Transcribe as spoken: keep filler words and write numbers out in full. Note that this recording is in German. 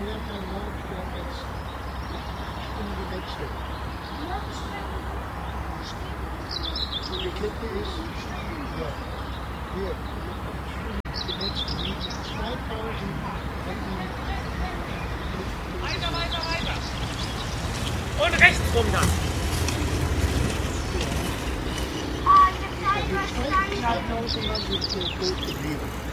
mehr kein Morgenstern als in die letzte. Und die Kette ist ja, hier. Die letzte liegt zweitausend. Weiter, weiter, weiter. Und rechts rum dann. zweitausend Mann sind hier tot geblieben.